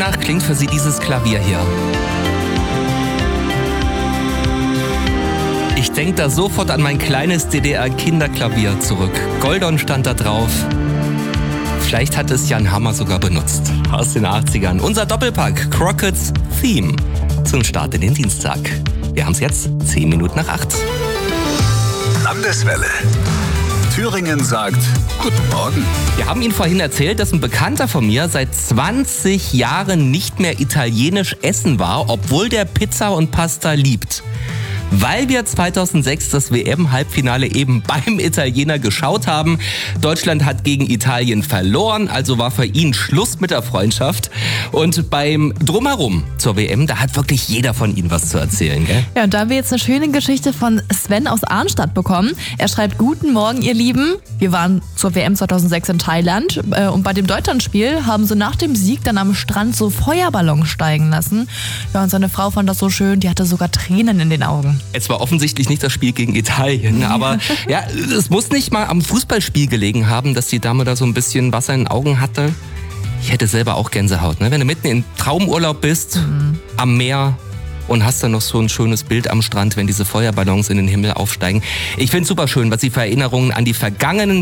Wonach klingt für Sie dieses Klavier hier? Ich denke da sofort an mein kleines DDR-Kinderklavier zurück. Goldon stand da drauf. Vielleicht hat es Jan Hammer sogar benutzt. Aus den 80ern. Unser Doppelpack Crockett's Theme zum Start in den Dienstag. Wir haben es jetzt 10 Minuten nach 8. Landeswelle. Thüringen sagt Guten Morgen. Wir haben Ihnen vorhin erzählt, dass ein Bekannter von mir seit 20 Jahren nicht mehr italienisch essen war, obwohl der Pizza und Pasta liebt. Weil wir 2006 das WM-Halbfinale eben beim Italiener geschaut haben. Deutschland hat gegen Italien verloren, also war für ihn Schluss mit der Freundschaft. Und beim Drumherum zur WM, da hat wirklich jeder von Ihnen was zu erzählen, gell? Ja, und da haben wir jetzt eine schöne Geschichte von Sven aus Arnstadt bekommen. Er schreibt: Guten Morgen, ihr Lieben. Wir waren zur WM 2006 in Thailand und bei dem Deutschlandspiel haben sie nach dem Sieg dann am Strand so Feuerballons steigen lassen. Ja, und seine Frau fand das so schön, die hatte sogar Tränen in den Augen. Es war offensichtlich nicht das Spiel gegen Italien, aber ja, es muss nicht mal am Fußballspiel gelegen haben, dass die Dame da so ein bisschen Wasser in den Augen hatte. Ich hätte selber auch Gänsehaut, ne? Wenn du mitten im Traumurlaub bist, am Meer und hast dann noch so ein schönes Bild am Strand, wenn diese Feuerballons in den Himmel aufsteigen. Ich finde es super schön, was Sie für Erinnerungen an die vergangenen